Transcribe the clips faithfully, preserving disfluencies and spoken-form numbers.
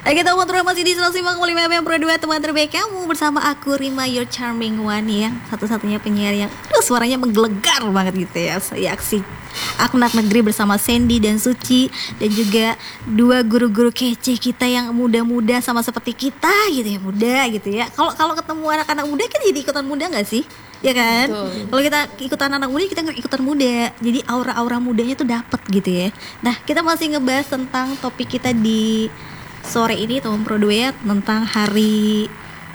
Oke, teman-teman masih di seratus lima koma lima F M Pro dua teman terbaik kamu bersama aku Rima, your charming one ya, satu-satunya penyiar yang aduh, suaranya menggelegar banget gitu ya. Saya aksi anak negeri bersama Sandy dan Suci dan juga dua guru-guru kece kita yang muda-muda sama seperti kita gitu ya, muda gitu ya. Kalau kalau ketemu anak-anak muda kan jadi ikutan muda nggak sih? Ya kan? Kalau kita ikutan anak muda kita ikutan muda. Jadi aura-aura mudanya tuh dapet gitu ya. Nah, kita masih ngebahas tentang topik kita di sore ini teman Pro dua ya, tentang hari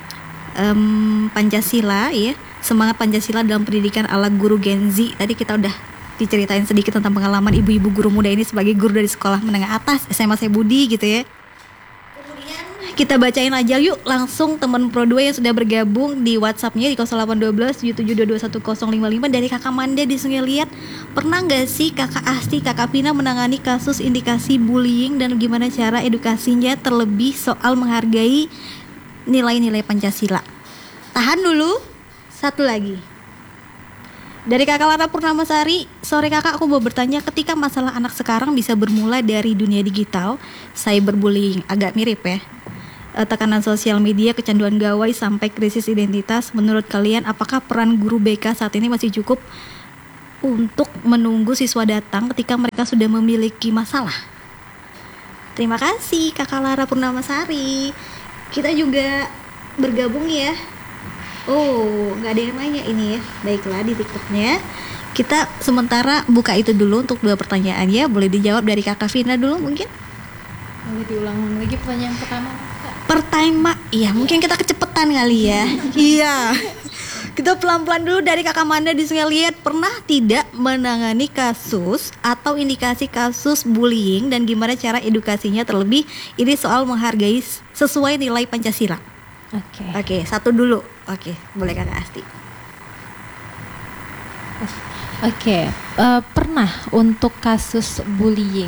um, Pancasila ya, semangat Pancasila dalam pendidikan ala guru Gen Z. Tadi kita udah diceritain sedikit tentang pengalaman ibu-ibu guru muda ini sebagai guru dari sekolah menengah atas S M A Sebudi gitu ya. Kemudian kita bacain aja yuk langsung teman Pro dua yang sudah bergabung di WhatsApp-nya di nol delapan satu dua tujuh tujuh dua dua satu nol lima lima. Dari Kakak Manda di Sungai Liat, pernah gak sih Kakak Asti, Kakak Pina menangani kasus indikasi bullying dan gimana cara edukasinya, terlebih soal menghargai nilai-nilai Pancasila? Tahan dulu, satu lagi dari Kakak Lata Purnamasari. Sore Kakak, aku mau bertanya, ketika masalah anak sekarang bisa bermula dari dunia digital, cyberbullying, agak mirip ya, tekanan sosial media, kecanduan gawai sampai krisis identitas. Menurut kalian apakah peran guru B K saat ini masih cukup untuk menunggu siswa datang ketika mereka sudah memiliki masalah? Terima kasih Kakak Lara Purnamasari. Kita juga bergabung ya. Oh, nggak ada yang nanya ini ya. Baiklah, di TikToknya kita sementara buka itu dulu untuk dua pertanyaan ya. Boleh dijawab dari Kakak Vina dulu mungkin. Boleh diulang lagi pertanyaan pertama? Pertama, iya mungkin kita kecepetan kali ya. Iya. Kita pelan-pelan dulu dari Kakak Manda di Sungai Liat. Pernah tidak menangani kasus atau indikasi kasus bullying dan gimana cara edukasinya, terlebih ini soal menghargai sesuai nilai Pancasila? Oke. Okay. Oke, okay, satu dulu. Oke, okay, boleh Kakak Asti. Oke, okay. uh, pernah untuk kasus bullying.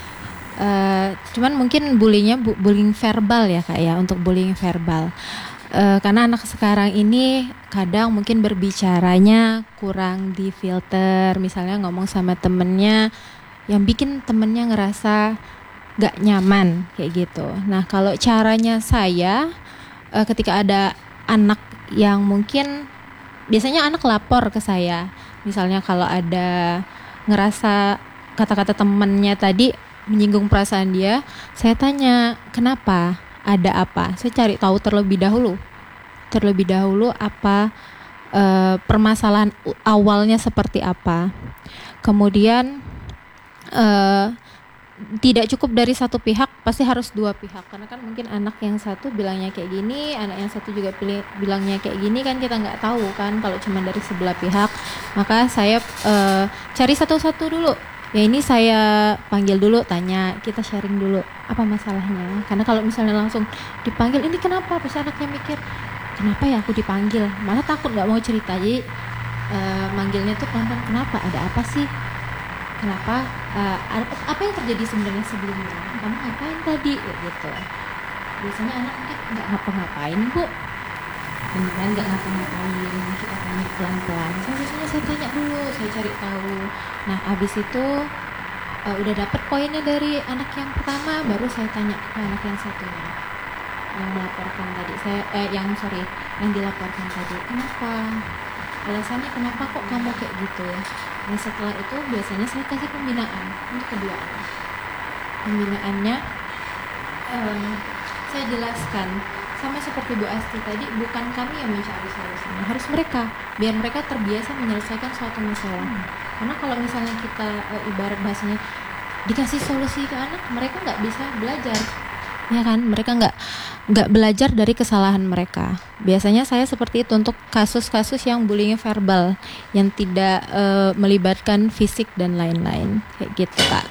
Uh, cuman mungkin bullyingnya bu- bullying verbal ya Kak ya, untuk bullying verbal. Uh, karena anak sekarang ini kadang mungkin berbicaranya kurang difilter, misalnya ngomong sama temennya yang bikin temennya ngerasa gak nyaman kayak gitu. Nah kalau caranya saya uh, ketika ada anak yang mungkin biasanya anak lapor ke saya, misalnya kalau ada ngerasa kata-kata temennya tadi menyinggung perasaan dia, saya tanya kenapa, ada apa, saya cari tahu terlebih dahulu terlebih dahulu apa e, permasalahan awalnya seperti apa. Kemudian e, tidak cukup dari satu pihak, pasti harus dua pihak, karena kan mungkin anak yang satu bilangnya kayak gini, anak yang satu juga pilih, bilangnya kayak gini, kan kita nggak tahu kan kalau cuma dari sebelah pihak. Maka saya e, cari satu-satu dulu. Ya ini saya panggil dulu, tanya, kita sharing dulu apa masalahnya. Karena kalau misalnya langsung dipanggil, ini kenapa? Pasti anaknya mikir, kenapa ya aku dipanggil? Malah takut nggak mau cerita. Jadi uh, manggilnya tuh pelan-pelan, kenapa? Ada apa sih? Kenapa? Uh, apa yang terjadi sebenarnya sebelumnya? Kamu ngapain tadi? Gitu. Biasanya anak mungkin nggak ngapa-ngapain bu. Beneran nggak ngapa-ngapain, kita tanya pelan-pelan. Saya biasanya saya tanya dulu, saya cari tahu. Nah abis itu uh, udah dapet poinnya dari anak yang pertama, baru saya tanya ke anak yang satunya yang melaporkan tadi. Saya eh yang sorry yang dilaporkan tadi, kenapa? Alasannya kenapa kok kamu kayak gitu? Nah setelah itu biasanya saya kasih pembinaan untuk kedua anak. Pembinaannya um, saya jelaskan sama seperti Bu Asti tadi, bukan kami yang mencari solusinya, harus mereka, biar mereka terbiasa menyelesaikan suatu masalah. Hmm. Karena kalau misalnya kita e, ibarat bahasanya dikasih solusi ke anak, mereka nggak bisa belajar, ya kan? Mereka nggak nggak belajar dari kesalahan mereka. Biasanya saya seperti itu untuk kasus-kasus yang bullying verbal, yang tidak e, melibatkan fisik dan lain-lain, kayak gitu Kak.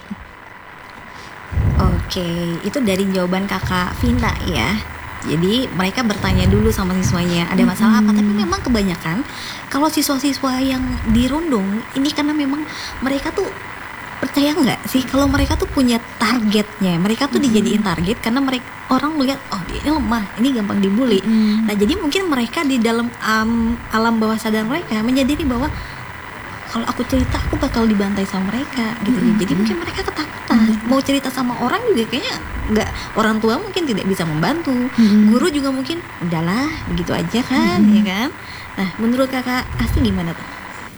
Oke, itu dari jawaban Kakak Vina ya. Jadi mereka bertanya dulu sama siswanya ada masalah hmm. apa. Tapi memang kebanyakan kalau siswa-siswa yang dirundung ini karena memang mereka tuh, percaya nggak sih kalau mereka tuh punya targetnya. Mereka tuh hmm. dijadiin target karena mereka orang lihat, oh dia ini lemah, ini gampang dibully. Hmm. Nah jadi mungkin mereka di dalam um, alam bawah sadar mereka menyadari bahwa kalau aku cerita aku bakal dibantai sama mereka gitu. Mm-hmm. Jadi mungkin mereka ketakutan. Mm-hmm. Mau cerita sama orang juga kayaknya nggak, orang tua mungkin tidak bisa membantu. Mm-hmm. Guru juga mungkin udahlah begitu aja kan, mm-hmm. ya kan. Nah, menurut Kakak Asti gimana tuh?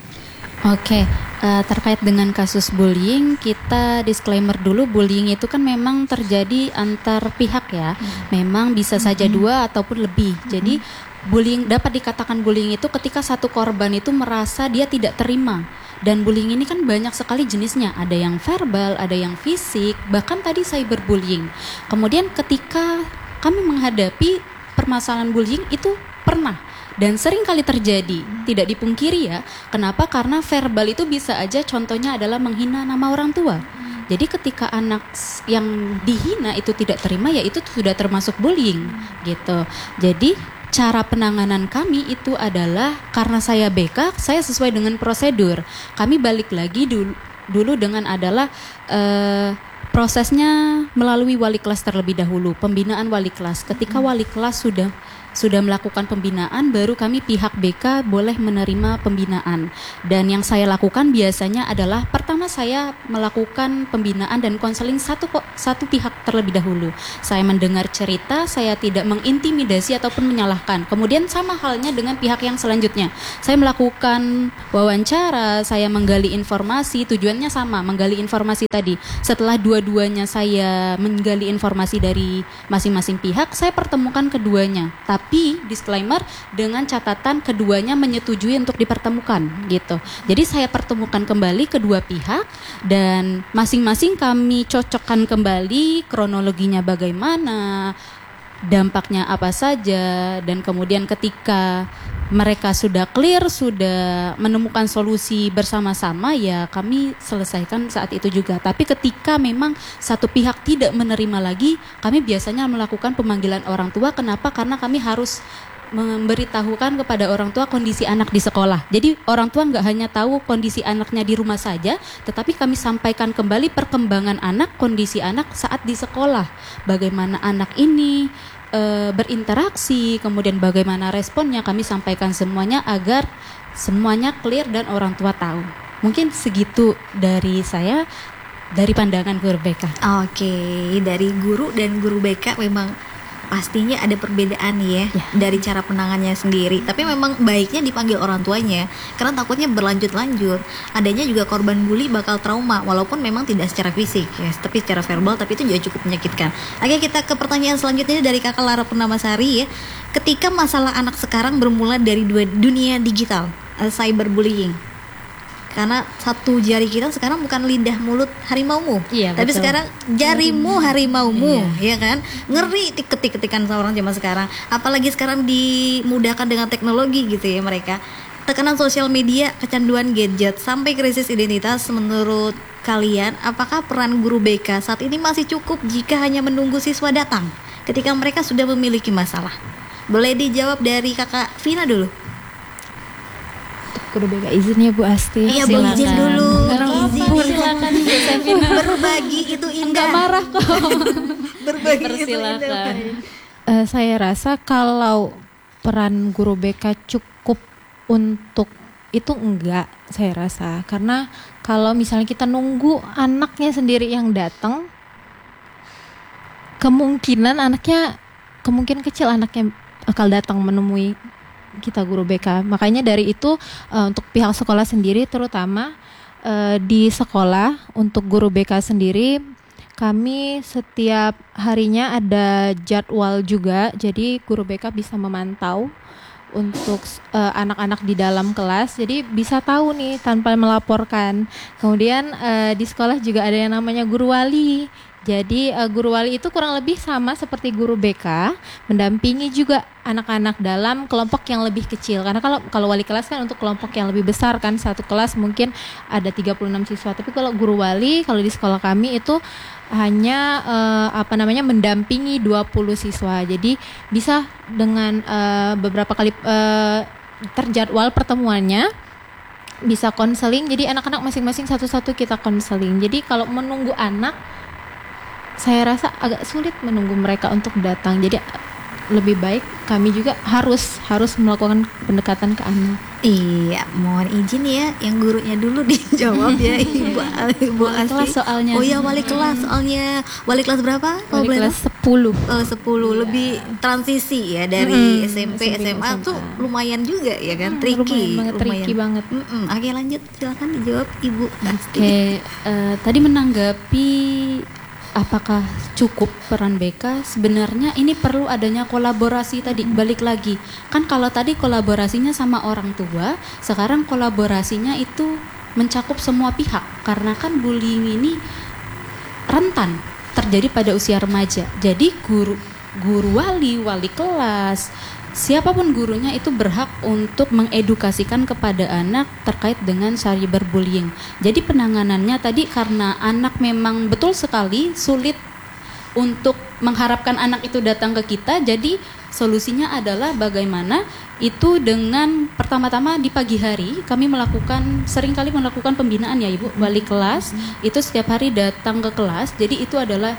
Oke, uh, terkait dengan kasus bullying, kita disclaimer dulu, bullying itu kan memang terjadi antar pihak ya. Hmm. Memang bisa saja hmm. dua ataupun lebih. Hmm. Jadi bullying, dapat dikatakan bullying itu ketika satu korban itu merasa dia tidak terima. Dan bullying ini kan banyak sekali jenisnya. Ada yang verbal, ada yang fisik, bahkan tadi cyberbullying. Kemudian ketika kami menghadapi permasalahan bullying itu pernah dan sering kali terjadi, tidak dipungkiri ya. Kenapa? Karena verbal itu bisa aja contohnya adalah menghina nama orang tua. Jadi ketika anak yang dihina itu tidak terima, ya itu sudah termasuk bullying gitu. Jadi cara penanganan kami itu adalah, karena saya B K, saya sesuai dengan prosedur. Kami balik lagi dulu, dulu dengan adalah uh, prosesnya melalui wali kelas terlebih dahulu, pembinaan wali kelas. Ketika wali kelas sudah sudah melakukan pembinaan, baru kami pihak B K boleh menerima pembinaan. Dan yang saya lakukan biasanya adalah, pertama saya melakukan pembinaan dan konseling satu satu pihak terlebih dahulu. Saya mendengar cerita, saya tidak mengintimidasi ataupun menyalahkan. Kemudian sama halnya dengan pihak yang selanjutnya, saya melakukan wawancara, saya menggali informasi. Tujuannya sama, menggali informasi tadi. Setelah dua-duanya saya menggali informasi dari masing-masing pihak, saya pertemukan keduanya. Tapi disclaimer, dengan catatan keduanya menyetujui untuk dipertemukan gitu. Jadi saya pertemukan kembali kedua pihak dan masing-masing kami cocokkan kembali kronologinya bagaimana, dampaknya apa saja, dan kemudian ketika mereka sudah clear, sudah menemukan solusi bersama-sama, ya kami selesaikan saat itu juga. Tapi ketika memang satu pihak tidak menerima lagi, kami biasanya melakukan pemanggilan orang tua. Kenapa? Karena kami harus memberitahukan kepada orang tua kondisi anak di sekolah. Jadi orang tua nggak hanya tahu kondisi anaknya di rumah saja, tetapi kami sampaikan kembali perkembangan anak, kondisi anak saat di sekolah. Bagaimana anak ini e, berinteraksi, kemudian bagaimana responnya, kami sampaikan semuanya agar semuanya clear dan orang tua tahu. Mungkin segitu dari saya, dari pandangan guru B K. Oke, dari guru dan guru B K memang pastinya ada perbedaan ya, ya dari cara penangannya sendiri. Tapi memang baiknya dipanggil orang tuanya, karena takutnya berlanjut-lanjut. Adanya juga korban bully bakal trauma, walaupun memang tidak secara fisik ya, tapi secara verbal, tapi itu juga cukup menyakitkan. Oke, kita ke pertanyaan selanjutnya dari Kakak Lara Purnamasari ya. Ketika masalah anak sekarang bermula dari dua dunia digital, uh, cyberbullying. Karena satu jari kita sekarang bukan lidah mulut harimaumu, iya, tapi betul. Sekarang jarimu harimaumu, iya. Ya kan? Ngeri ketik-ketikan seorang zaman sekarang. Apalagi sekarang dimudahkan dengan teknologi gitu ya mereka. Tekanan sosial media, kecanduan gadget, sampai krisis identitas. Menurut kalian, apakah peran guru B K saat ini masih cukup jika hanya menunggu siswa datang ketika mereka sudah memiliki masalah? Boleh dijawab dari Kakak Vina dulu. Guru B K izin ya Bu Asti. Iya Bu, izin dulu. Izin, silakan Bu. Berbagi itu indah. Enggak marah kok. Berbagi itu indah. Uh, saya rasa kalau peran guru B K cukup untuk itu enggak, saya rasa. Karena kalau misalnya kita nunggu anaknya sendiri yang datang, kemungkinan anaknya, kemungkinan kecil anaknya bakal datang menemui kita guru B K. Makanya dari itu uh, untuk pihak sekolah sendiri, terutama uh, di sekolah untuk guru B K sendiri, kami setiap harinya ada jadwal juga. Jadi guru B K bisa memantau untuk uh, anak-anak di dalam kelas. Jadi bisa tahu nih tanpa melaporkan. Kemudian uh, di sekolah juga ada yang namanya guru wali. Jadi uh, guru wali itu kurang lebih sama seperti guru B K, mendampingi juga anak-anak dalam kelompok yang lebih kecil. Karena kalau kalau wali kelas kan untuk kelompok yang lebih besar kan, satu kelas mungkin ada tiga puluh enam siswa. Tapi kalau guru wali, kalau di sekolah kami itu hanya uh, apa namanya mendampingi dua puluh siswa. Jadi bisa dengan uh, beberapa kali uh, terjadwal pertemuannya, bisa konseling. Jadi anak-anak masing-masing satu-satu kita konseling. Jadi kalau menunggu anak, saya rasa agak sulit menunggu mereka untuk datang. Jadi lebih baik kami juga harus harus melakukan pendekatan ke anak. Iya, mohon izin ya, yang gurunya dulu dijawab ya, Ibu Ibu Wali kelas Asti. soalnya. Oh iya, wali kelas soalnya. Wali kelas berapa? Kalau Wali boleh kelas tahu? sepuluh. Oh, sepuluh lebih transisi ya dari Mm-mm, S M P, S M P, S M A tuh S M A. lumayan juga ya kan, Hmm, tricky. lumayan banget, tricky banget. Mm-mm. Oke, lanjut, silakan dijawab Ibu Asti. Oke, eh, tadi menanggapi apakah cukup peran B K, sebenarnya ini perlu adanya kolaborasi tadi, balik lagi. Kan kalau tadi kolaborasinya sama orang tua, sekarang kolaborasinya itu mencakup semua pihak. Karena kan bullying ini rentan terjadi pada usia remaja. Jadi guru guru wali, wali kelas, siapapun gurunya itu berhak untuk mengedukasikan kepada anak terkait dengan cyberbullying. Jadi penanganannya tadi karena anak memang betul sekali sulit untuk mengharapkan anak itu datang ke kita. Jadi solusinya adalah bagaimana itu dengan pertama-tama di pagi hari kami melakukan seringkali melakukan pembinaan ya Ibu, wali kelas itu setiap hari datang ke kelas. Jadi itu adalah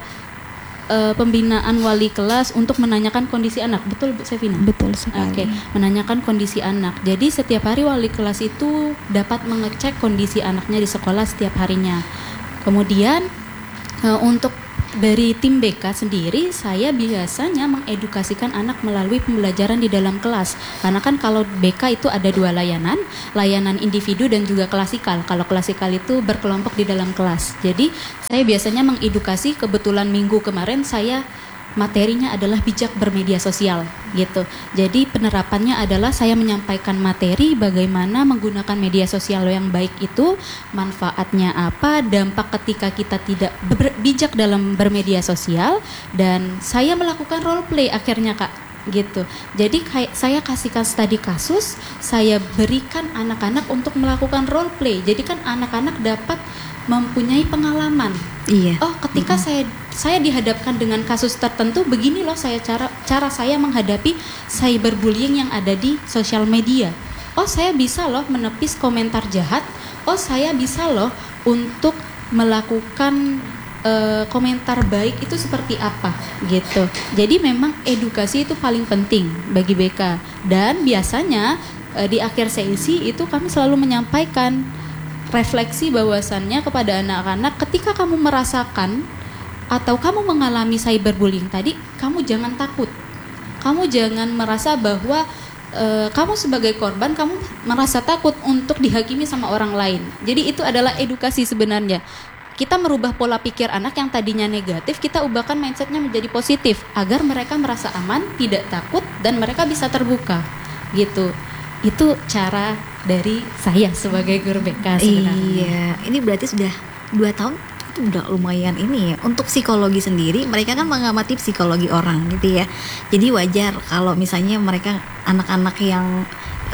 Uh, pembinaan wali kelas untuk menanyakan kondisi anak, betul Bu Sevina? Betul sekali. Oke, menanyakan kondisi anak. Jadi setiap hari wali kelas itu dapat mengecek kondisi anaknya di sekolah setiap harinya. Kemudian uh, untuk dari tim B K sendiri, saya biasanya mengedukasikan anak melalui pembelajaran di dalam kelas. Karena kan kalau B K itu ada dua layanan, layanan individu dan juga klasikal. Kalau klasikal itu berkelompok di dalam kelas. Jadi saya biasanya mengedukasi, kebetulan minggu kemarin saya materinya adalah bijak bermedia sosial gitu. Jadi penerapannya adalah saya menyampaikan materi bagaimana menggunakan media sosial yang baik itu, manfaatnya apa, dampak ketika kita tidak ber- bijak dalam bermedia sosial, dan saya melakukan role play akhirnya Kak gitu. Jadi kayak saya kasihkan studi kasus, saya berikan anak-anak untuk melakukan role play. Jadi kan anak-anak dapat mempunyai pengalaman. Iya. Oh, ketika mm-hmm. saya saya dihadapkan dengan kasus tertentu, begini loh saya cara cara saya menghadapi cyberbullying yang ada di sosial media. Oh, saya bisa loh menepis komentar jahat. Oh, saya bisa loh untuk melakukan uh, komentar baik itu seperti apa gitu. Jadi memang edukasi itu paling penting bagi B K. Dan biasanya uh, di akhir sesi itu kami selalu menyampaikan refleksi bahwasannya kepada anak-anak, ketika kamu merasakan atau kamu mengalami cyberbullying tadi, kamu jangan takut. Kamu jangan merasa bahwa e, kamu sebagai korban, kamu merasa takut untuk dihakimi sama orang lain. Jadi itu adalah edukasi sebenarnya. Kita merubah pola pikir anak yang tadinya negatif, kita ubahkan mindsetnya menjadi positif agar mereka merasa aman, tidak takut, dan mereka bisa terbuka gitu. Itu cara dari saya sebagai guru B K sebenarnya. Iya, ini berarti sudah dua tahun, itu udah lumayan ini ya. Untuk psikologi sendiri, mereka kan mengamati psikologi orang gitu ya. Jadi wajar kalau misalnya mereka anak-anak yang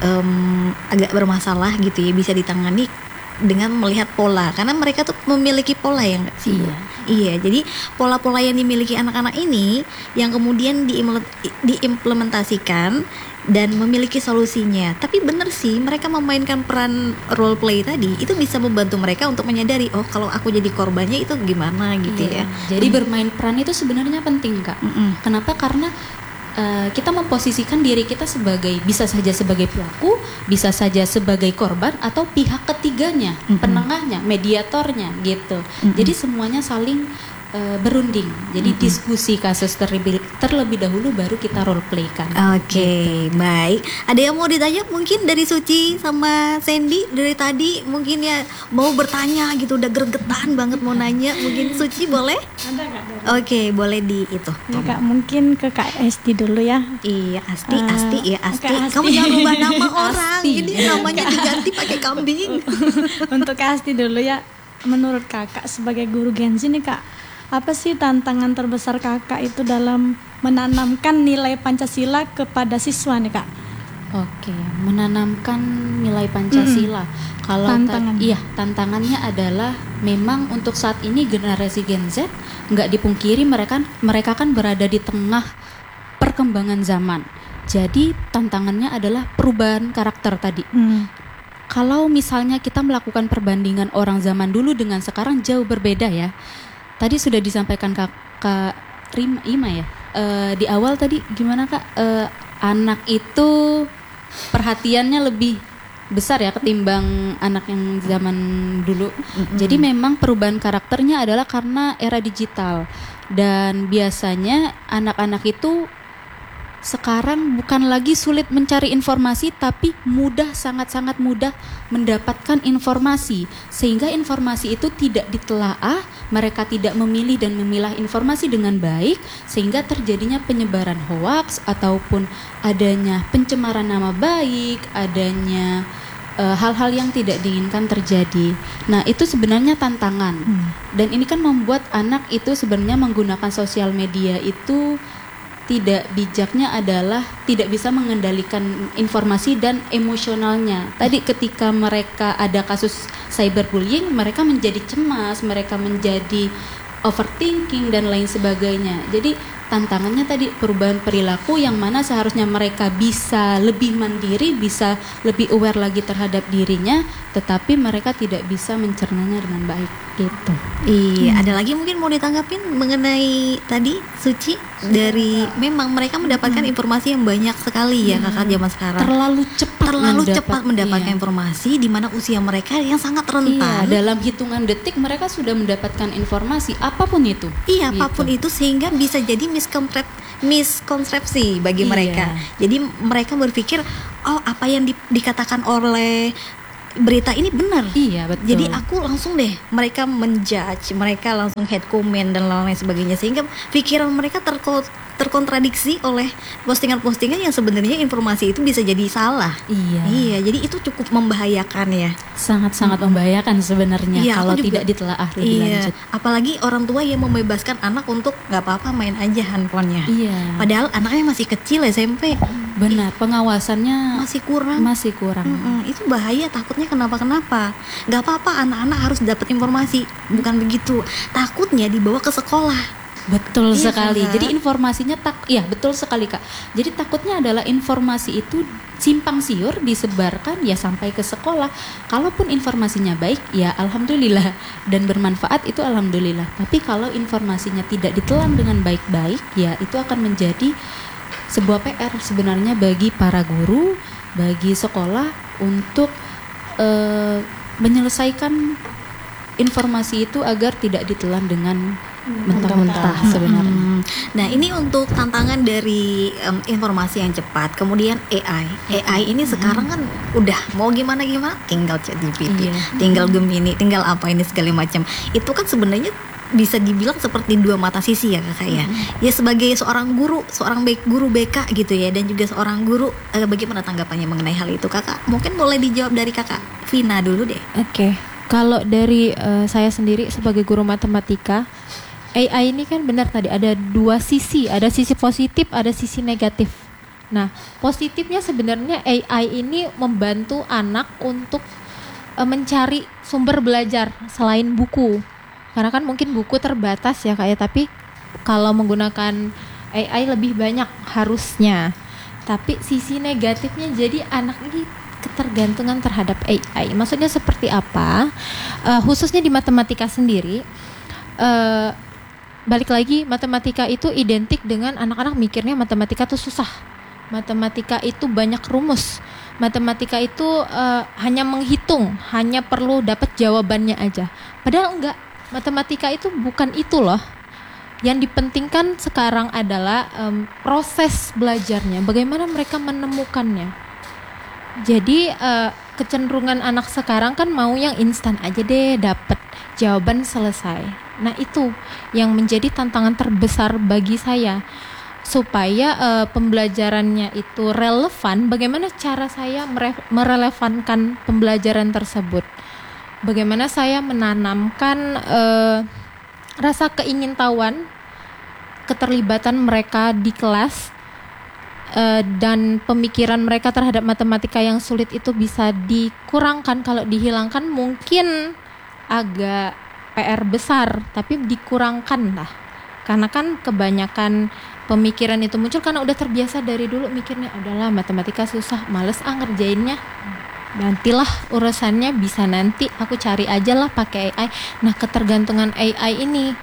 um, agak bermasalah gitu ya, bisa ditangani dengan melihat pola, karena mereka tuh memiliki pola ya nggak sih? Iya. Iya, jadi pola-pola yang dimiliki anak-anak ini yang kemudian diimplementasikan dan memiliki solusinya. Tapi benar sih, mereka memainkan peran role play tadi itu bisa membantu mereka untuk menyadari, oh kalau aku jadi korbannya itu gimana gitu Iya. ya. Jadi bermain peran itu sebenarnya penting Kak. Mm-mm. Kenapa? Karena uh, kita memposisikan diri kita sebagai, bisa saja sebagai pelaku, bisa saja sebagai korban, atau pihak ketiganya, Mm-mm. penengahnya, mediatornya gitu. Mm-mm. Jadi semuanya saling uh, berunding. Jadi Mm-mm. diskusi kasus terlebih, terlebih dahulu baru kita role play kan. Oke, baik. Ada yang mau ditanya mungkin dari Suci sama Sandy dari tadi mungkin ya mau bertanya gitu, udah gregetan banget mau nanya. Mungkin Suci boleh? Ada Kak? Oke, boleh di itu. Ya, Kak, mungkin ke Kak Esti dulu ya. Iya, Asti, Eh, Asti ya, Asti. Kak Asti. Kamu jangan rubah nama orang. Asti. Ini namanya diganti pakai kambing. Untuk Kak Asti dulu ya. Menurut Kakak sebagai guru Gen Z nih Kak, apa sih tantangan terbesar Kakak itu dalam menanamkan nilai Pancasila kepada siswa nih Kak? Oke, menanamkan nilai Pancasila. Kalau ta- Tantangan. iya, tantangannya adalah memang untuk saat ini generasi Gen Z nggak dipungkiri mereka mereka kan berada di tengah perkembangan zaman. Jadi tantangannya adalah perubahan karakter tadi. Hmm. Kalau misalnya kita melakukan perbandingan orang zaman dulu dengan sekarang jauh berbeda ya. Tadi sudah disampaikan Kak, Kak Rima, Ima ya. eh, di awal tadi gimana Kak? Eh, anak itu perhatiannya lebih besar ya ketimbang anak yang zaman dulu. Mm-hmm. Jadi memang perubahan karakternya adalah karena era digital. Dan biasanya anak-anak itu sekarang bukan lagi sulit mencari informasi, tapi mudah, sangat-sangat mudah mendapatkan informasi. Sehingga informasi itu tidak ditelaah, mereka tidak memilih dan memilah informasi dengan baik, sehingga terjadinya penyebaran hoaks ataupun adanya pencemaran nama baik, adanya uh, hal-hal yang tidak diinginkan terjadi. Nah, itu sebenarnya tantangan. Hmm. Dan ini kan membuat anak itu sebenarnya menggunakan sosial media itu tidak bijaknya adalah tidak bisa mengendalikan informasi dan emosionalnya. Tadi ketika mereka ada kasus cyberbullying, mereka menjadi cemas, mereka menjadi overthinking dan lain sebagainya. Jadi tantangannya tadi perubahan perilaku yang mana seharusnya mereka bisa lebih mandiri, bisa lebih aware lagi terhadap dirinya, tetapi mereka tidak bisa mencernanya dengan baik gitu. Iya, hmm. ada lagi mungkin mau ditanggapin mengenai tadi Suci dari memang mereka mendapatkan hmm. informasi yang banyak sekali ya hmm. kakak zaman sekarang. Terlalu cepat terlalu mendapat, cepat mendapatkan iya. informasi di mana usia mereka yang sangat rentan. Iya, dalam hitungan detik mereka sudah mendapatkan informasi apapun itu. Iya, gitu. Apapun itu sehingga bisa jadi miskonsep miskonsepsi bagi iya. mereka. Jadi mereka berpikir oh apa yang di, dikatakan oleh berita ini benar. Iya, betul. Jadi aku langsung deh mereka menjudge, mereka langsung head comment dan lain sebagainya sehingga pikiran mereka terko, terkontradiksi oleh postingan-postingan yang sebenarnya informasi itu bisa jadi salah. Iya. Iya, jadi itu cukup membahayakan ya. Sangat-sangat hmm. membahayakan sebenarnya iya, kalau juga, tidak ditelaah lebih iya. lanjut. Apalagi orang tua yang membebaskan anak untuk nggak apa-apa main aja handphonenya. Iya. Padahal anaknya masih kecil S M P. Benar, pengawasannya masih kurang. Masih kurang. Mm-mm, itu bahaya, takutnya kenapa-kenapa. Gak apa-apa anak-anak harus dapat informasi, bukan begitu. Takutnya dibawa ke sekolah. Betul iya, sekali. kan? Jadi informasinya tak, ya betul sekali Kak. Jadi takutnya adalah informasi itu simpang siur disebarkan ya sampai ke sekolah. Kalaupun informasinya baik, ya alhamdulillah dan bermanfaat itu alhamdulillah. Tapi kalau informasinya tidak ditelan dengan baik-baik, ya itu akan menjadi sebuah P R sebenarnya bagi para guru, bagi sekolah untuk uh, menyelesaikan informasi itu agar tidak ditelan dengan mentah-mentah sebenarnya. Hmm. Nah, ini untuk tantangan dari um, informasi yang cepat. Kemudian A I. A I ini sekarang kan udah mau gimana gimana, tinggal ChatGPT, iya. tinggal Gemini, tinggal apa ini segala macam. Itu kan sebenarnya bisa dibilang seperti dua mata sisi ya kakak ya. Mm-hmm. Ya sebagai seorang guru, seorang baik guru B K gitu ya, dan juga seorang guru, eh, bagaimana tanggapannya mengenai hal itu kakak? Mungkin boleh dijawab dari kakak Vina dulu deh. Oke, okay. Kalau dari uh, saya sendiri sebagai guru matematika, A I ini kan benar tadi ada dua sisi, ada sisi positif, ada sisi negatif. Nah, positifnya sebenarnya A I ini membantu anak untuk uh, mencari sumber belajar selain buku. Karena kan mungkin buku terbatas ya Kak ya, tapi kalau menggunakan A I lebih banyak harusnya. Tapi sisi negatifnya jadi anak ini ketergantungan terhadap A I. Maksudnya seperti apa? Uh, khususnya di matematika sendiri, uh, balik lagi matematika itu identik dengan anak-anak mikirnya matematika itu susah. Matematika itu banyak rumus. Matematika itu uh, hanya menghitung, hanya perlu dapat jawabannya aja. Padahal enggak. Matematika itu bukan itu loh. Yang dipentingkan sekarang adalah um, proses belajarnya, bagaimana mereka menemukannya. Jadi uh, kecenderungan anak sekarang kan mau yang instan aja deh, dapat jawaban selesai. Nah itu yang menjadi tantangan terbesar bagi saya, supaya uh, pembelajarannya itu relevan. Bagaimana cara saya mere- merelevankan pembelajaran tersebut? Bagaimana saya menanamkan uh, rasa keingintahuan, keterlibatan mereka di kelas, uh, dan pemikiran mereka terhadap matematika yang sulit itu bisa dikurangkan. Kalau dihilangkan mungkin agak P R besar, tapi dikurangkan lah. Karena kan kebanyakan pemikiran itu muncul karena udah terbiasa dari dulu mikirnya, udahlah matematika susah, males ah ngerjainnya. Nantilah urusannya, bisa nanti aku cari aja lah pakai A I. Nah ketergantungan A I ini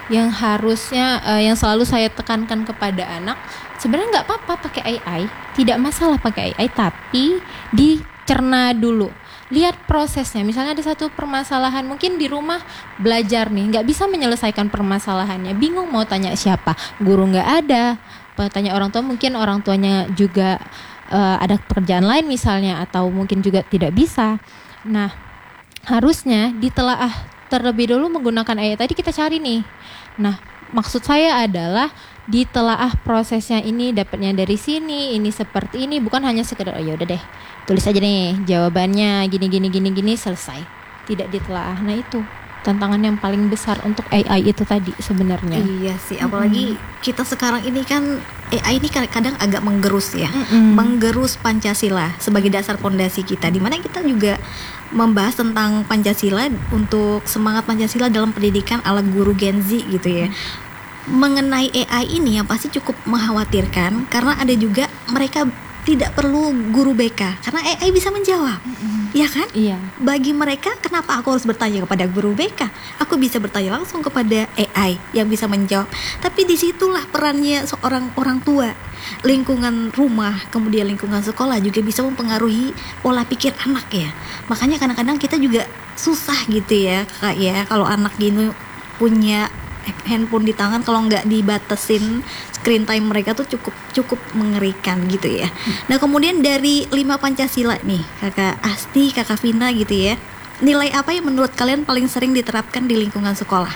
yang harusnya uh, yang selalu saya tekankan kepada anak, sebenarnya nggak apa-apa pakai A I, tidak masalah pakai A I, tapi dicerna dulu. Lihat prosesnya, misalnya ada satu permasalahan mungkin di rumah belajar nih, nggak bisa menyelesaikan permasalahannya, bingung mau tanya siapa, guru nggak ada, tanya orang tua, mungkin orang tuanya juga uh, ada pekerjaan lain misalnya, atau mungkin juga tidak bisa. Nah, harusnya ditelaah terlebih dulu menggunakan A I tadi kita cari nih. Nah, maksud saya adalah ditelaah prosesnya, ini dapatnya dari sini, ini seperti ini, bukan hanya sekedar oh ya udah deh, tulis aja nih jawabannya gini gini gini gini selesai. Tidak ditelaah. Nah, itu tantangan yang paling besar untuk A I itu tadi sebenarnya. Iya sih, apalagi mm-hmm. kita sekarang ini kan A I ini kadang agak menggerus ya, mm-hmm. menggerus Pancasila sebagai dasar fondasi kita, dimana kita juga membahas tentang Pancasila untuk semangat Pancasila dalam pendidikan ala guru Gen Z gitu ya. Mengenai A I ini yang pasti cukup mengkhawatirkan, karena ada juga mereka tidak perlu guru B K karena A I bisa menjawab, mm-hmm. ya kan? Iya. Bagi mereka, kenapa aku harus bertanya kepada guru B K? Aku bisa bertanya langsung kepada A I yang bisa menjawab. Tapi disitulah perannya seorang orang tua, lingkungan rumah, kemudian lingkungan sekolah juga bisa mempengaruhi pola pikir anak ya. Makanya kadang-kadang kita juga susah gitu ya, kak ya, kalau anak gini punya handphone di tangan, kalau nggak dibatasin screen time mereka tuh cukup cukup mengerikan gitu ya. Nah, kemudian dari lima Pancasila nih, kakak Asti, kakak Vina gitu ya, nilai apa yang menurut kalian paling sering diterapkan di lingkungan sekolah?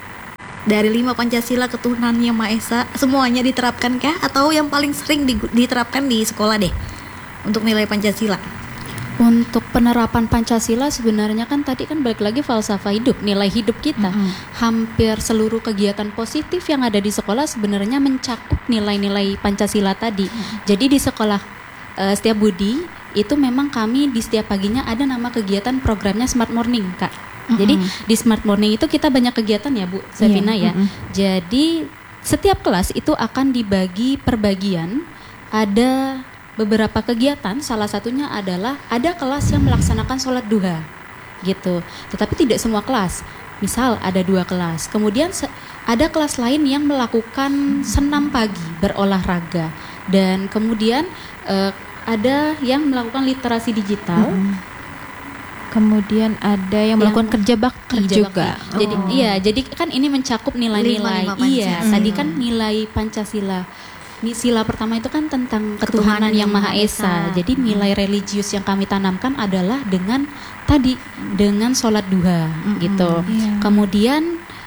Dari lima Pancasila, ketuhanan yang Maha Esa, semuanya diterapkan kah? Atau yang paling sering diterapkan di sekolah deh untuk nilai Pancasila? Untuk penerapan Pancasila sebenarnya kan tadi kan balik lagi falsafah hidup, nilai hidup kita. Mm-hmm. Hampir seluruh kegiatan positif yang ada di sekolah sebenarnya mencakup nilai-nilai Pancasila tadi. Mm-hmm. Jadi di sekolah uh, Setiabudi itu memang kami di setiap paginya ada nama kegiatan programnya Smart Morning, Kak. Mm-hmm. Jadi di Smart Morning itu kita banyak kegiatan ya, Bu Sevina yeah. ya. Mm-hmm. Jadi setiap kelas itu akan dibagi per bagian, ada beberapa kegiatan, salah satunya adalah ada kelas yang melaksanakan sholat duha gitu, tetapi tidak semua kelas, misal ada dua kelas, kemudian se- ada kelas lain yang melakukan senam pagi, berolahraga, dan kemudian uh, ada yang melakukan literasi digital. Mm-hmm. Kemudian ada yang melakukan yang kerja bakti kerja juga. Bakti. Jadi oh. iya, jadi kan ini mencakup nilai-nilai. Lima, lima iya, hmm. tadi kan nilai Pancasila. Sila pertama itu kan tentang ketuhanan, ketuhanan yang Maha Esa. Jadi nilai religius yang kami tanamkan adalah dengan tadi dengan sholat duha mm-hmm. gitu. Yeah. Kemudian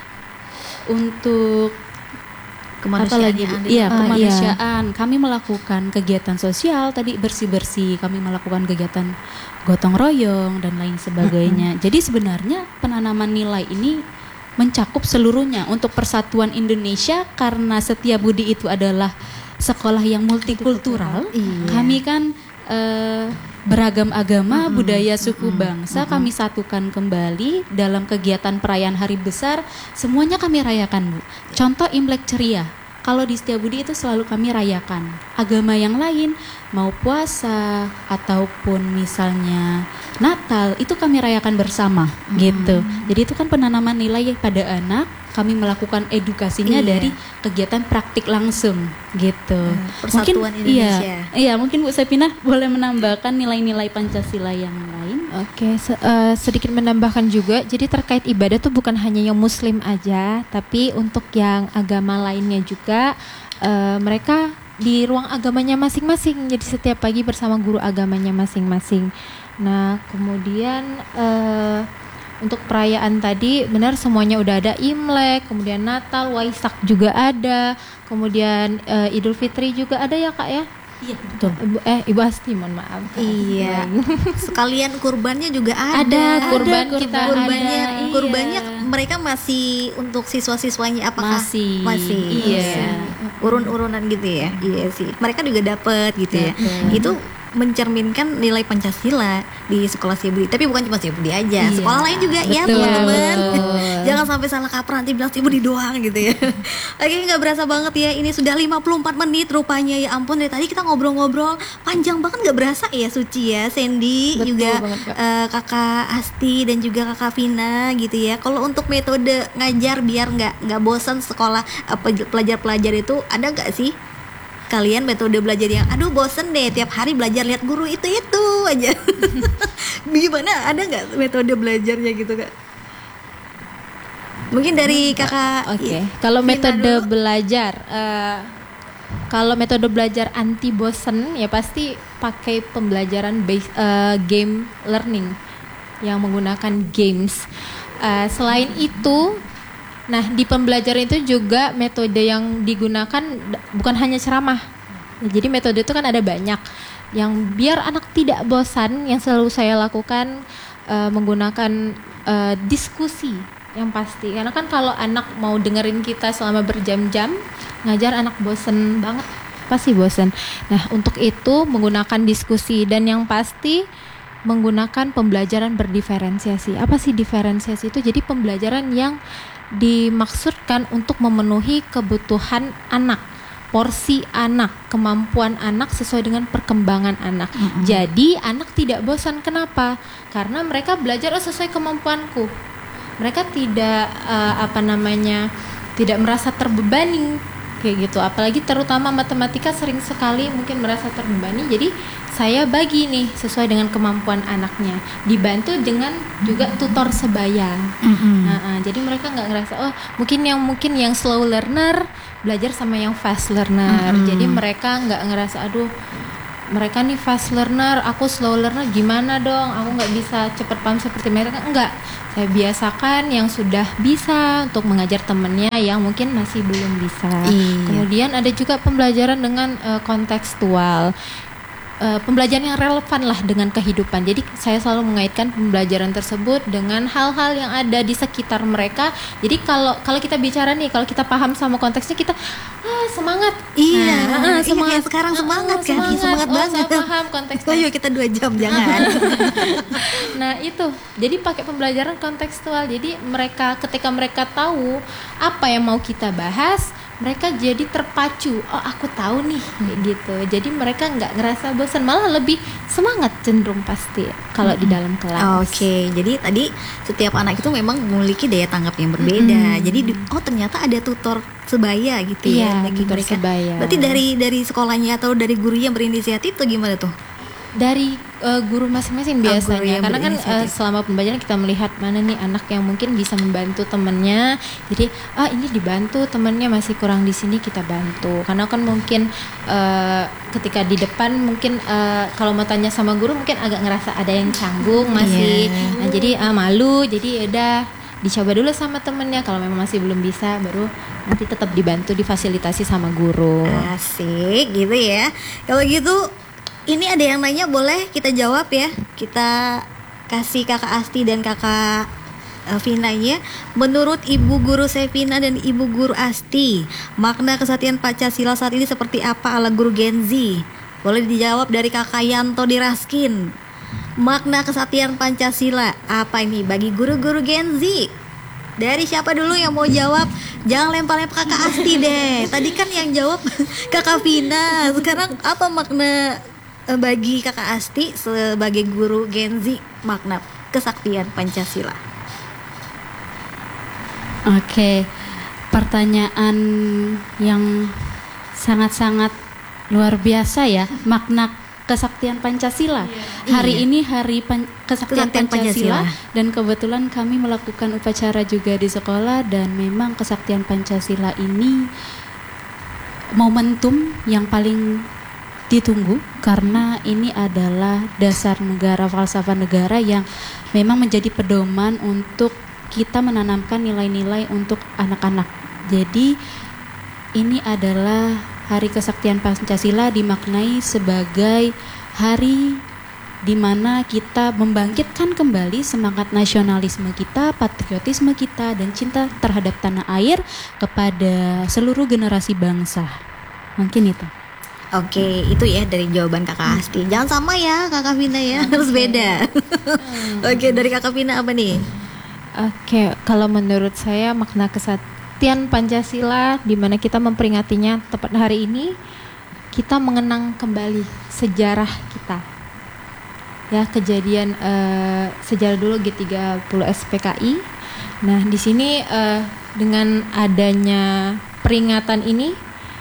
untuk apa lagi? Iya, kemanusiaan. Yeah. Kami melakukan kegiatan sosial tadi, bersih-bersih. Kami melakukan kegiatan gotong royong dan lain sebagainya. Mm-hmm. Jadi sebenarnya penanaman nilai ini mencakup seluruhnya untuk persatuan Indonesia, karena Setiabudi itu adalah sekolah yang multikultural. Iya. Kami kan uh, beragam agama, mm-hmm. budaya, suku, mm-hmm. bangsa mm-hmm. kami satukan kembali dalam kegiatan perayaan hari besar. Semuanya kami rayakan, Bu. Contoh Imlek ceria, kalau di Setiabudi itu selalu kami rayakan. Agama yang lain mau puasa ataupun misalnya Natal itu kami rayakan bersama, hmm. gitu. Jadi itu kan penanaman nilai pada anak. Kami melakukan edukasinya iya. dari kegiatan praktik langsung, gitu. Persatuan mungkin, Indonesia. Iya, iya, mungkin Bu Sepina boleh menambahkan nilai-nilai Pancasila yang lain. Oke, se- uh, sedikit menambahkan juga. Jadi terkait ibadah tuh bukan hanya yang Muslim aja, tapi untuk yang agama lainnya juga, uh, mereka di ruang agamanya masing-masing. Jadi setiap pagi bersama guru agamanya masing-masing. Nah, kemudian uh, untuk perayaan tadi benar semuanya udah ada, Imlek, kemudian Natal, Waisak juga ada, kemudian uh, Idul Fitri juga ada ya Kak ya? Iya betul. Ibu, eh Ibu Asti mohon maaf. Iya. Sekalian kurbannya juga ada. Ada kurban ada, kita kurbannya, ada. Kurbannya iya. mereka masih untuk siswa-siswanya apakah masih? Masih. Iya. Urun-urunan gitu ya. Iya sih. Mereka juga dapat gitu ya. Dapet. Itu mencerminkan nilai Pancasila di sekolah Sri Budi. Tapi bukan cuma Sri Budi aja, Iya, sekolah lain juga ya betul. teman-teman. Betul. Jangan sampai salah kaprah nanti bilang Sri Budi doang gitu ya. Oke, nggak berasa banget ya, ini sudah lima puluh empat menit rupanya, ya ampun, dari tadi kita ngobrol-ngobrol panjang banget, nggak berasa ya Suci ya, Sandy, Betul juga banget, Kak. eh, kakak Asti dan juga kakak Vina gitu ya. Kalau untuk metode ngajar biar nggak nggak bosan sekolah, eh, pe- pelajar-pelajar itu ada nggak sih kalian metode belajar yang aduh bosen deh tiap hari belajar lihat guru itu itu aja? Gimana, ada nggak metode belajarnya gitu Kak? Mungkin dari kakak. Oke, I- kalau Vina metode dulu. belajar, eh, kalau metode belajar anti bosen ya pasti pakai pembelajaran base, eh, game learning yang menggunakan games. Eh, selain itu, nah di pembelajaran itu juga metode yang digunakan d- bukan hanya ceramah. Jadi metode itu kan ada banyak. Yang biar anak tidak bosan, yang selalu saya lakukan eh, menggunakan eh, diskusi yang pasti. Karena kan kalau anak mau dengerin kita selama berjam-jam, ngajar anak bosen banget, pasti bosen. Nah untuk itu menggunakan diskusi, dan yang pasti menggunakan pembelajaran berdiferensiasi. Apa sih diferensiasi itu? Jadi pembelajaran yang dimaksudkan untuk memenuhi kebutuhan anak, porsi anak, kemampuan anak sesuai dengan perkembangan anak. Jadi anak tidak bosan. Kenapa? Karena mereka belajar oh, sesuai kemampuanku. Mereka tidak eh, apa namanya tidak merasa terbebani kayak gitu. Apalagi terutama matematika sering sekali mungkin merasa terbebani. Jadi saya bagi nih sesuai dengan kemampuan anaknya, dibantu dengan juga tutor sebaya. Nah, uh, jadi mereka nggak ngerasa oh mungkin yang mungkin yang slow learner belajar sama yang fast learner. Jadi mereka nggak ngerasa aduh mereka nih fast learner, aku slow learner, gimana dong? Aku nggak bisa cepet paham seperti mereka. Enggak, saya biasakan yang sudah bisa untuk mengajar temennya yang mungkin masih belum bisa. Iya. Kemudian ada juga pembelajaran dengan uh, kontekstual. Uh, pembelajaran yang relevan lah dengan kehidupan. Jadi saya selalu mengaitkan pembelajaran tersebut dengan hal-hal yang ada di sekitar mereka. Jadi kalau kalau kita bicara nih, kalau kita paham sama konteksnya, kita ah, semangat. Iya, Nah, ah, iya, kayak sekarang semangat kan? Ih, semangat oh, banget. Saya paham konteksnya. Oh, yuk kita dua jam jangan. Nah itu, jadi pakai pembelajaran kontekstual. Jadi mereka ketika mereka tahu apa yang mau kita bahas, mereka jadi terpacu. Oh aku tahu nih, kayak gitu. Jadi mereka nggak ngerasa bosan, malah lebih semangat cenderung pasti kalau di dalam kelas. Oke, jadi tadi setiap anak itu memang memiliki daya tanggap yang berbeda. Jadi di- oh ternyata ada tutor sebaya gitu ya Iya, bagi tutor mereka. sebaya. Berarti dari dari sekolahnya atau dari gurunya yang berinisiatif tuh gimana tuh? Dari eh, guru masing-masing Oh, biasanya, guru yang karena kan eh, berinisiatif. selama pembelajaran kita melihat mana nih anak yang mungkin bisa membantu temennya. Jadi ah ini dibantu temennya masih kurang di sini, kita bantu. Karena kan mungkin eh, ketika di depan mungkin eh, kalau mau tanya sama guru mungkin agak ngerasa ada yang canggung masih. Iya. Nah jadi ah, malu. Jadi ya udah dicoba dulu sama temennya. Kalau memang masih belum bisa, baru nanti tetap dibantu, difasilitasi sama guru. Asik gitu ya. Kalau gitu ini ada yang nanya, boleh kita jawab ya. Kita kasih kakak Asti dan kakak uh, Vinanya. Menurut ibu guru Sevina dan ibu guru Asti, makna kesatuan Pancasila saat ini seperti apa ala guru Gen Z? Boleh dijawab dari kakak Yanto di Raskin. Makna kesatuan Pancasila apa ini bagi guru-guru Gen Z? Dari siapa dulu yang mau jawab? Jangan lempar-lempar kakak Asti deh. Tadi kan yang jawab kakak Vina. Sekarang apa makna eh, bagi kakak Asti sebagai guru Gen Z, makna kesaktian Pancasila? Oke, pertanyaan yang sangat-sangat luar biasa ya, makna kesaktian Pancasila. Hari Iya. ini hari pan- kesaktian Kesaktian Pancasila, Pancasila. dan kebetulan kami melakukan upacara juga di sekolah, dan memang kesaktian Pancasila ini momentum yang paling ditunggu karena ini adalah dasar negara, falsafah negara yang memang menjadi pedoman untuk kita menanamkan nilai-nilai untuk anak-anak. Jadi ini adalah Hari Kesaktian Pancasila dimaknai sebagai hari di mana kita membangkitkan kembali semangat nasionalisme kita, patriotisme kita, dan cinta terhadap tanah air kepada seluruh generasi bangsa. Mungkin itu. Oke, itu ya dari jawaban Kakak Asti. Jangan sama ya Kakak Vina ya, harus beda. Oke, dari Kakak Vina apa nih? Oke, kalau menurut saya makna kesaktian Pancasila di mana kita memperingatinya tepat hari ini, kita mengenang kembali sejarah kita. Ya, kejadian uh, sejarah dulu G tiga puluh S P K I. Nah, di sini uh, dengan adanya peringatan ini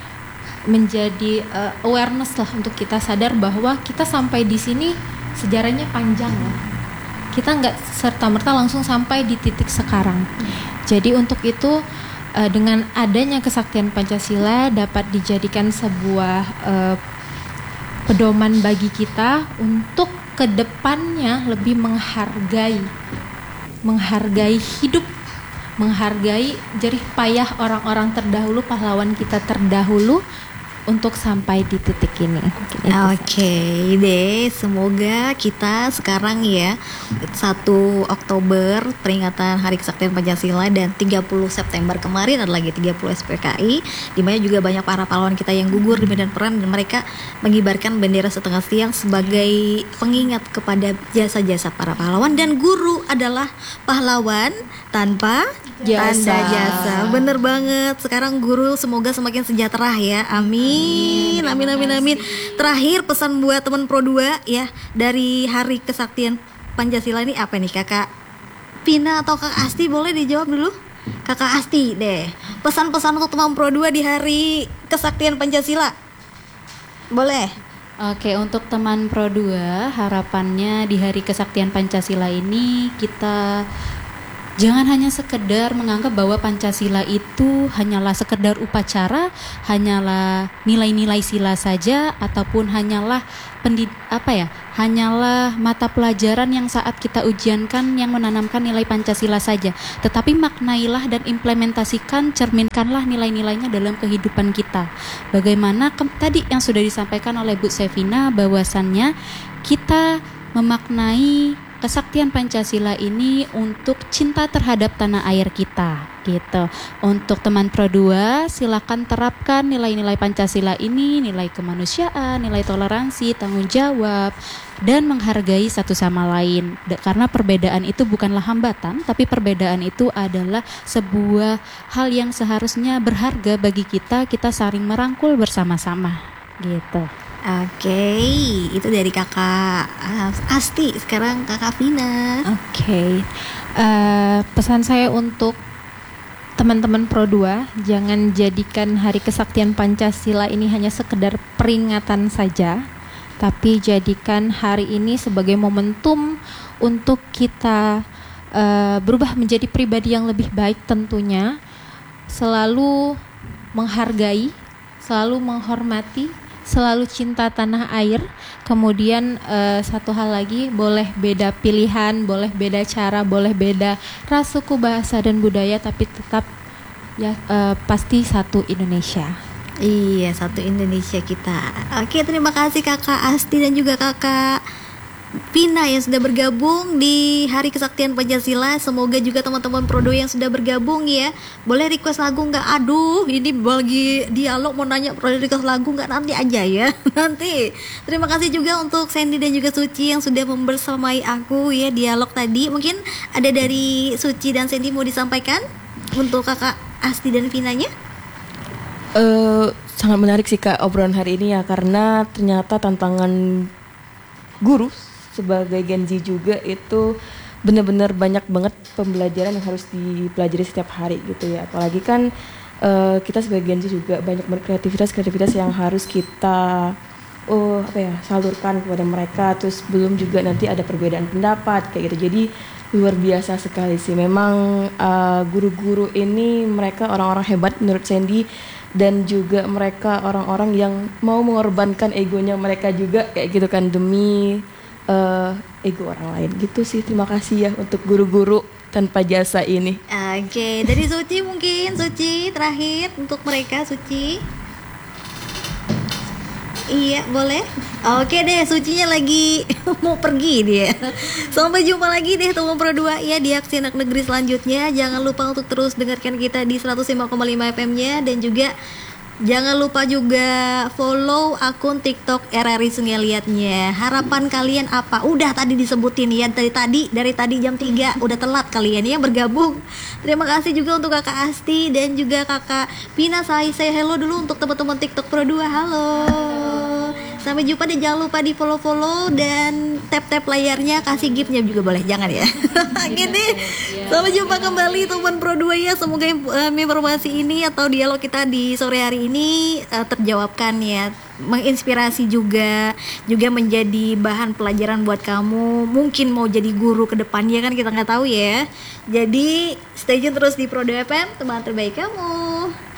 menjadi uh, awareness lah untuk kita sadar bahwa kita sampai di sini sejarahnya panjang loh. Kita nggak serta-merta langsung sampai di titik sekarang. Jadi untuk itu uh, dengan adanya kesaktian Pancasila dapat dijadikan sebuah uh, pedoman bagi kita untuk kedepannya lebih menghargai, menghargai hidup, menghargai jerih payah orang-orang terdahulu, pahlawan kita terdahulu untuk sampai di titik ini. Oke deh, semoga kita sekarang ya satu Oktober peringatan Hari Kesaktian Pancasila dan tiga puluh September kemarin ada lagi tiga puluh S P K I, di mana juga banyak para pahlawan kita yang gugur di medan perang dan mereka mengibarkan bendera setengah tiang sebagai pengingat kepada jasa-jasa para pahlawan, dan guru adalah pahlawan tanpa Jasa. tanda jasa. Bener banget. Sekarang guru semoga semakin sejahtera ya. Amin. Amin amin amin. Terakhir pesan buat teman Pro dua ya dari Hari Kesaktian Pancasila ini apa nih Kakak Vina atau Kakak Asti, boleh dijawab dulu? Kakak Asti deh. Pesan-pesan untuk teman Pro dua di Hari Kesaktian Pancasila. Boleh? Oke, untuk teman Pro dua, harapannya di Hari Kesaktian Pancasila ini kita jangan hanya sekedar menganggap bahwa Pancasila itu hanyalah sekedar upacara, hanyalah nilai-nilai sila saja, ataupun hanyalah pendid apa ya, hanyalah mata pelajaran yang saat kita ujiankan yang menanamkan nilai Pancasila saja. Tetapi maknailah dan implementasikan, cerminkanlah nilai-nilainya dalam kehidupan kita. Bagaimana ke- tadi yang sudah disampaikan oleh Bu Sevina, bahwasannya kita memaknai kesaktian Pancasila ini untuk cinta terhadap tanah air kita, gitu. Untuk teman Pro dua, silakan terapkan nilai-nilai Pancasila ini, nilai kemanusiaan, nilai toleransi, tanggung jawab, dan menghargai satu sama lain. Karena perbedaan itu bukanlah hambatan, tapi perbedaan itu adalah sebuah hal yang seharusnya berharga bagi kita. Kita saling merangkul bersama-sama, gitu. Oke, itu dari Kakak Asti. Sekarang Kakak Vina. Oke, uh, pesan saya untuk teman-teman Pro dua, jangan jadikan Hari Kesaktian Pancasila ini hanya sekedar peringatan saja, tapi jadikan hari ini sebagai momentum untuk kita uh, berubah menjadi pribadi yang lebih baik tentunya, selalu menghargai, selalu menghormati, selalu cinta tanah air. Kemudian uh, satu hal lagi, boleh beda pilihan, boleh beda cara, boleh beda ras, suku, bahasa dan budaya, tapi tetap ya uh, pasti satu Indonesia. Iya, satu Indonesia kita. Oke, terima kasih Kakak Asti dan juga Kakak Vina yang sudah bergabung di Hari Kesaktian Pancasila. Semoga juga teman-teman Pro dua yang sudah bergabung ya, boleh request lagu nggak? Aduh, ini lagi dialog mau nanya boleh request lagu nggak, nanti aja ya. Nanti. Terima kasih juga untuk Sandy dan juga Suci yang sudah membersamai aku ya dialog tadi. Mungkin ada dari Suci dan Sandy mau disampaikan untuk Kakak Asti dan Vinanya? Uh, sangat menarik sih Kak obrolan hari ini ya, karena ternyata tantangan guru sebagai Gen Z juga itu benar-benar banyak banget pembelajaran yang harus dipelajari setiap hari gitu ya. Apalagi kan uh, kita sebagai Gen Z juga banyak banget kreativitas-kreativitas yang harus kita oh apa ya salurkan kepada mereka. Terus belum juga nanti ada perbedaan pendapat kayak gitu. Jadi luar biasa sekali sih. Memang uh, guru-guru ini mereka orang-orang hebat menurut Sandy, dan juga mereka orang-orang yang mau mengorbankan egonya mereka juga kayak gitu kan demi Uh, ego orang lain gitu sih. Terima kasih ya untuk guru-guru tanpa jasa ini. Oke, dari Suci mungkin Suci terakhir untuk mereka. Suci. Iya, boleh. Oke deh, Sucinya lagi mau pergi dia. Sampai jumpa lagi deh teman Pro dua ya di Aksi Anak Negeri selanjutnya. Jangan lupa untuk terus dengarkan kita di seratus lima koma lima F M-nya dan juga Jangan lupa juga follow akun TikTok R R I Sungai Liatnya. Harapan kalian apa? Udah tadi disebutin ya, dari tadi dari tadi jam tiga udah telat kalian ya bergabung. Terima kasih juga untuk Kakak Asti dan juga Kakak Pina. Saya saya hello dulu untuk teman-teman TikTok Pro dua. Halo. Sampai jumpa dan jangan lupa di follow-follow dan tap-tap layarnya, kasih gift-nya juga boleh, jangan ya. Gini. Sampai jumpa kembali teman Pro dua ya. Semoga um, informasi ini atau dialog kita di sore hari ini uh, terjawabkan ya. Menginspirasi juga, juga menjadi bahan pelajaran buat kamu. Mungkin mau jadi guru ke depannya kan kita nggak tahu ya. Jadi stay tune terus di Pro dua F M, teman terbaik kamu.